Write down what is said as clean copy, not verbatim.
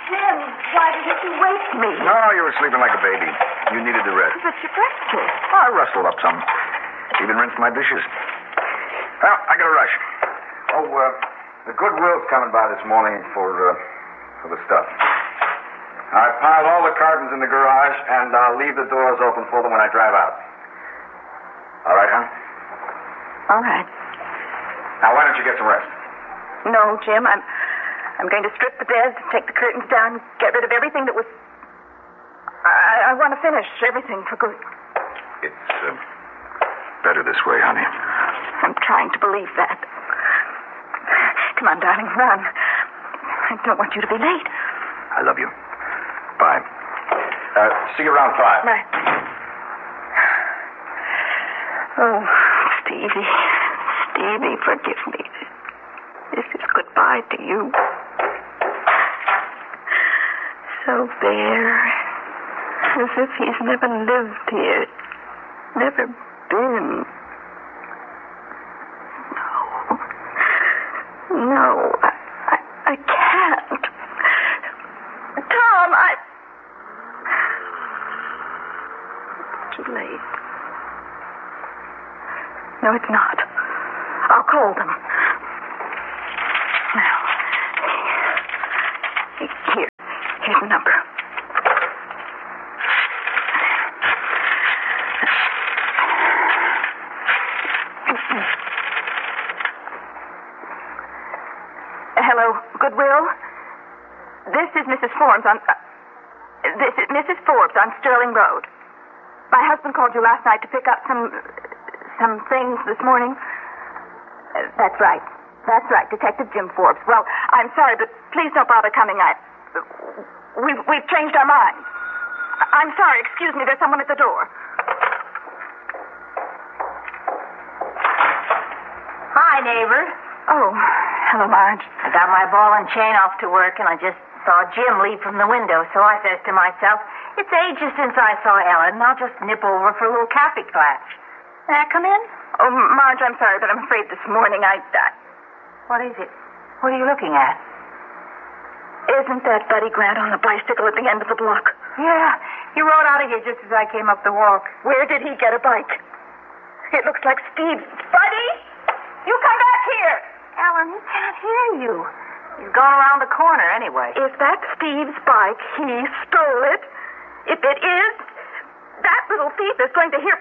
Jim, why didn't you wake me? No, you were sleeping like a baby. You needed the rest. But your breakfast. I rustled up some. Even rinsed my dishes. Well, I got a rush. The Goodwill's coming by this morning for the stuff. I piled all the cartons in the garage, and I'll leave the doors open for them when I drive out. All right, hon? All right. Now, why don't you get some rest? No, Jim, I'm going to strip the bed, take the curtains down, get rid of everything that was... I want to finish everything for good. It's better this way, honey. I'm trying to believe that. Come on, darling, run. I don't want you to be late. I love you. Bye. See you around 5. Bye. Oh, Stevie, forgive me. This is goodbye to you. So bare. As if he's never lived here. Never been. No, I can't. Tom, Too late. No, it's not. I'll call them. Now, here's the number. Hello, Goodwill? This is Mrs. Forbes this is Mrs. Forbes on Sterling Road. My husband called you last night to pick up some things this morning. That's right, Detective Jim Forbes. Well, I'm sorry, but please don't bother coming. We've changed our minds. I'm sorry, excuse me, there's someone at the door. Hi, neighbor. Oh, hello, Marge. I got my ball and chain off to work, and I just saw Jim leap from the window, so I says to myself, it's ages since I saw Ellen, and I'll just nip over for a little coffee clash. May I come in? Oh, Marge, I'm sorry, but I'm afraid this morning What is it? What are you looking at? Isn't that Buddy Grant on the bicycle at the end of the block? Yeah, he rode out of here just as I came up the walk. Where did he get a bike? It looks like Steve. Buddy! You come back here! Ellen, he can't hear you. He's gone around the corner anyway. If that's Steve's bike, he stole it. If it is, that little thief is going to hear